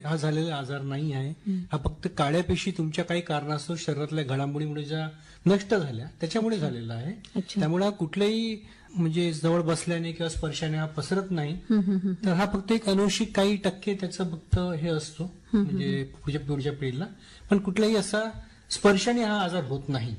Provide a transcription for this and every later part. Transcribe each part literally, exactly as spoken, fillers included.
हा झालेला आजार नाही आहे. हा फक्त काळ्या पेशी तुमच्या काही कारणास्तव शरीरातल्या घडामोडीमुळे ज्या नष्ट झाल्या त्याच्यामुळे झालेला आहे. त्यामुळे हा कुठल्याही म्हणजे जवळ बसल्याने किंवा स्पर्शाने हा पसरत नाही. तर हा फक्त एक अनुवंशिक काही टक्के त्याचं फक्त हे असतो म्हणजे पुढच्या पुढच्या पिढीला, पण कुठलाही असा स्पर्शाने हा आजार होत नाही.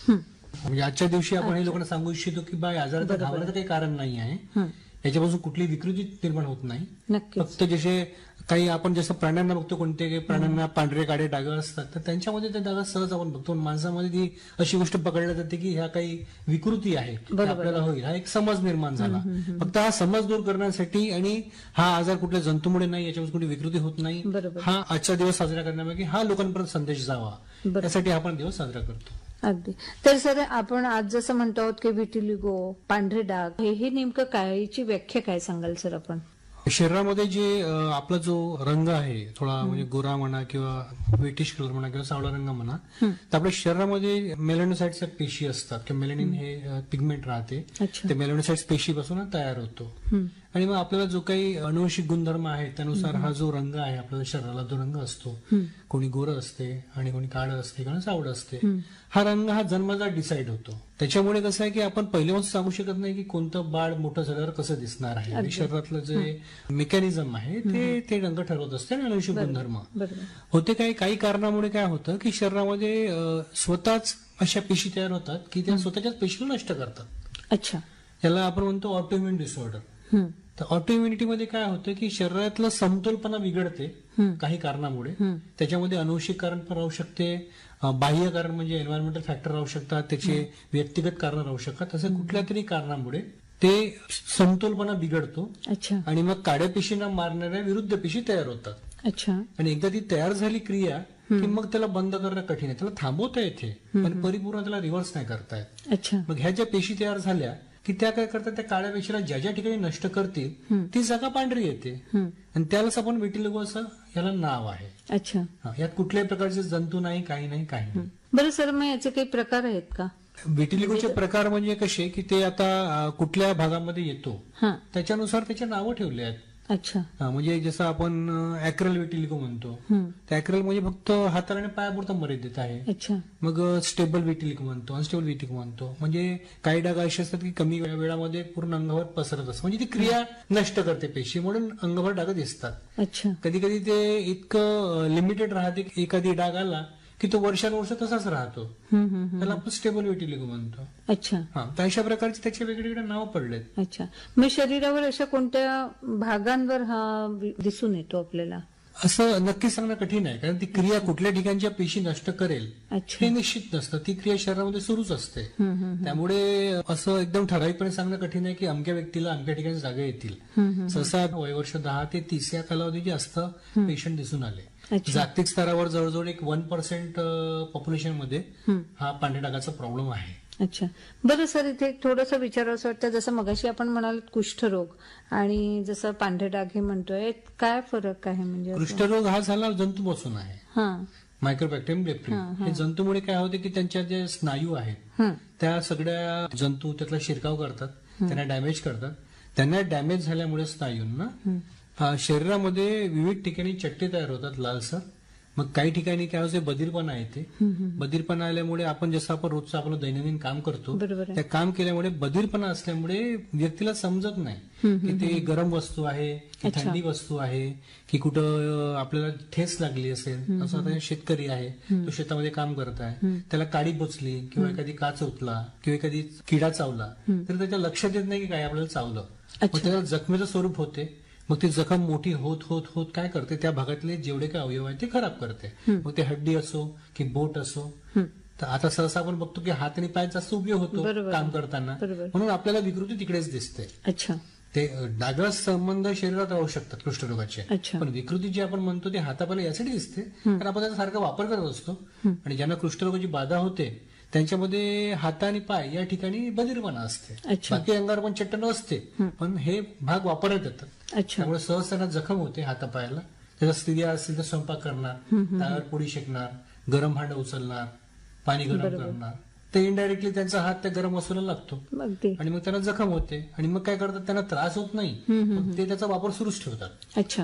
म्हणजे आजच्या दिवशी आपण हे लोकांना सांगू इच्छितो की बा आजाराचं घाबरण्याचं काही कारण नाही आहे, याच्यापासून कुठली विकृती निर्माण होत नाही. फक्त जसे काही आपण जसं प्राण्यांना बघतो, कोणते प्राण्यांना पांढरे काळे डाग असतात तर त्यांच्यामध्ये ते डाग सहज आपण बघतो. माणसामध्ये ती अशी गोष्ट पकडली जाते की ह्या काही विकृती आहे आपल्याला होईल, हा एक समज निर्माण झाला. फक्त हा समज दूर करण्यासाठी आणि हा आजार कुठल्या जंतूमुळे नाही, याच्यापासून कुठली विकृती होत नाही, हा आजचा दिवस साजरा करण्यामागे हा लोकांपर्यंत संदेश जावा यासाठी आपण दिवस साजरा करतो. अगदी. तर सर आपण आज जसं म्हणतो आहोत की विटिलिगो, पांढरे डाग, हे नेमकं काय, याची व्याख्या काय सांगाल सर आपण? शरीरामध्ये जे आपला जो रंग आहे थोडा म्हणजे गोरा म्हणा किंवा ब्रिटिश कलर म्हणा किंवा सावळा रंग म्हणा, तर आपल्या शरीरामध्ये मेलॅनोसाइट्सच्या पेशी असतात किंवा मेलॅनिन हे पिगमेंट राहते, ते मेलॅनोसाइट्स पेशीपासून तयार होतो. आणि मग आपल्याला जो काही अनुवंशिक गुणधर्म आहे त्यानुसार हा जो रंग आहे आपल्या शरीराला जो रंग असतो, कोणी गोरं असते आणि कोणी काळं असते किंवा सावळं असते, हा रंग हा जन्मजात डिसाईड होतो. त्याच्यामुळे कसं आहे की आपण पहिल्यापासून सांगू शकत नाही की कोणतं बाळ मोठं झाल्यावर कसं दिसणार आहे. आणि शरीरातलं जे मेकॅनिझम आहे ते ते रंग ठरवत असते आणि अनुवंशिक गुणधर्म होते. काही काही कारणामुळे काय होतं की शरीरामध्ये स्वतःच अशा पेशी तयार होतात की त्या स्वतःच्याच पेशीला नष्ट करतात. अच्छा. याला आपण म्हणतो ऑटोइम्युन डिसऑर्डर. तर ऑटोइम्युनिटीमध्ये काय होतं की शरीरातलं समतोलपणा बिघडते काही कारणामुळे. त्याच्यामध्ये अनुवंशिक कारण पण राहू शकते, बाह्य कारण म्हणजे एन्व्हायरमेंटल फॅक्टर राहू शकतात, त्याचे व्यक्तिगत कारण राहू शकतात. असं कुठल्या तरी कारणामुळे ते समतोलपणा बिघडतो आणि मग काड्या पेशींना मारणाऱ्या विरुद्ध पेशी तयार होतात. अच्छा. आणि एकदा ती तयार झाली क्रिया की मग त्याला बंद करणं कठीण आहे. त्याला थांबवता येते पण परिपूर्ण त्याला रिव्हर्स नाही करता येत. मग ह्या ज्या पेशी तयार झाल्या की त्या काय करतात, त्या काळ्या पेशीला ज्या ज्या ठिकाणी नष्ट करतील ती जागा पांढरी येते आणि त्यालाच आपण विटिलिगो असं याला नाव आहे. अच्छा. यात कुठल्याही प्रकारचे जंतू नाही, काही नाही, काही नाही. बरं सर, मग याचे काही प्रकार आहेत का? विटिलिगोचे प्रकार म्हणजे कसे की ते आता कुठल्या भागामध्ये येतो त्याच्यानुसार त्याचे नावं ठेवले आहेत. अच्छा. म्हणजे जसं आपण ऍक्रल विटिलिगो म्हणतो, तर ऍक्रल म्हणजे फक्त हाताला आणि पायापुरतं मर्यादित आहे. मग स्टेबल विटिलिगो म्हणतो, अनस्टेबल विटिलिगो म्हणतो. म्हणजे काही डाग असे असतात की कमी वेळामध्ये पूर्ण अंगावर पसरत असतात, म्हणजे ती क्रिया नष्ट करते पेशी, म्हणून अंगावर डाग दिसतात. कधी कधी ते इतकं लिमिटेड राहते की एखादी डाग आला की तो वर्षानुवर्ष तसाच राहतो, त्याला आपण स्टेबल विटिलिगो म्हणतो. अच्छा. हा, तर अशा प्रकारचे त्याचे वेगवेगळे नाव पडलेत. अच्छा. मग शरीरावर अशा कोणत्या भागांवर हा दिसून येतो आपल्याला? असं नक्की सांगणं कठीण आहे, कारण ती क्रिया कुठल्या ठिकाणच्या पेशी नष्ट करेल हे निश्चित नसतं. ती क्रिया शरीरामध्ये सुरूच असते. त्यामुळे असं एकदम ठराविकपणे सांगणं कठीण आहे की अमक्या व्यक्तीला अमक्या ठिकाणी जागा येतील. सहसा वयवर्ष दहा ते तीस या कालावधी जास्त पेशंट दिसून आले. जागतिक स्तरावर जवळजवळ एक वन पर्सेंट पॉप्युलेशन मध्ये हा पांढऱ्या डागाचा प्रॉब्लेम आहे. अच्छा. बरं सर, इथे थोडंसं विचारावंसं वाटतं, जसं मगाशी आपण म्हणाल कुष्ठरोग आणि जसं पांढरे डाग हे म्हणतोय, काय फरक आहे? म्हणजे कुष्ठरोग हा झाला जंतूपासून आहे, मायक्रोबॅक्टेरियम लेप्री. हे जंतूमुळे काय होते की त्यांच्या जे स्नायू आहेत त्या सगळ्या जंतू त्यातला शिरकाव करतात, त्यांना डॅमेज करतात. त्यांना डॅमेज झाल्यामुळे स्नायूंना शरीरामध्ये विविध ठिकाणी चट्टे तयार होतात लालसर. मग काही ठिकाणी काय होते, बधीरपणा येते. बधीरपणा आल्यामुळे आपण जसं आपण रोजचं आपलं दैनंदिन काम करतो त्या काम केल्यामुळे बधीरपणा असल्यामुळे व्यक्तीला समजत नाही की ते गरम वस्तू आहे की थंडी वस्तू आहे की कुठं आपल्याला ठेस लागली असेल. असं आता शेतकरी आहे, तो शेतामध्ये काम करत आहे, त्याला काडी बोचली किंवा एखादी काच उचला किंवा एखादी किडा चावला तर त्याच्या लक्षात येत नाही की काय आपल्याला चावलं. मग त्याला जखमेचं स्वरूप होते. मग ती जखम मोठी होत होत होत काय करते, त्या भागातले जेवढे काय अवयव आहेत ते खराब करते. मग ते हड्डी असो की बोट असो. तर आता सहसा आपण बघतो की हात आणि पाय जास्त उपयोग होतो काम करताना, म्हणून आपल्याला विकृती तिकडेच दिसते. अच्छा. ते डागा संबंध शरीरात राहू शकतात कुष्ठरोगाचे, पण विकृती जी आपण म्हणतो ते हातापायला यासाठी दिसते कारण आपण त्याचा सारखा वापर करत असतो. आणि ज्यांना कुष्ठरोगाची बाधा होते त्यांच्यामध्ये हात आणि पाय या ठिकाणी बधीरपणा असते, बाकी अंगावर पण चट्ट नसते, पण हे भाग वापरत येतात. त्यामुळे सहज त्यांना जखम होते हातापायाला. त्याचा स्त्रिया असतील तर स्वयंपाक करणार, तव्यावर पोळी शेकणार, गरम भांड उचलणार, पाणी गरम करणार, ते इनडायरेक्टली त्यांचा हात त्या गरम वस्तूला लागतो आणि मग त्यांना जखम होते. आणि मग काय करतात, त्यांना त्रास होत नाही, ते त्याचा वापर सुरूच ठेवतात. अच्छा.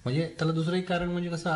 म्हणजे त्याला दुसरं एक कारण म्हणजे कसं